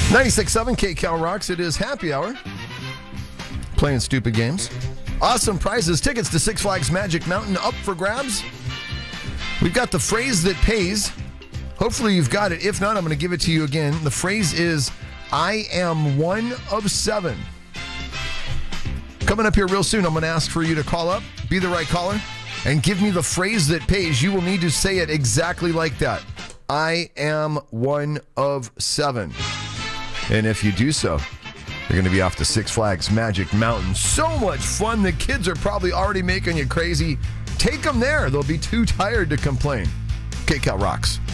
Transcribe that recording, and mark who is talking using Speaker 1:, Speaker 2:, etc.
Speaker 1: 96.7 KCal Rocks. It is happy hour. Playing stupid games. Awesome prizes. Tickets to Six Flags Magic Mountain up for grabs. We've got the phrase that pays. Hopefully you've got it. If not, I'm going to give it to you again. The phrase is, I am one of seven. Coming up here real soon, I'm going to ask for you to call up, be the right caller, and give me the phrase that pays. You will need to say it exactly like that. I am one of seven. And if you do so, you're going to be off to Six Flags Magic Mountain. So much fun. The kids are probably already making you crazy. Take them there. They'll be too tired to complain. KCal Rocks.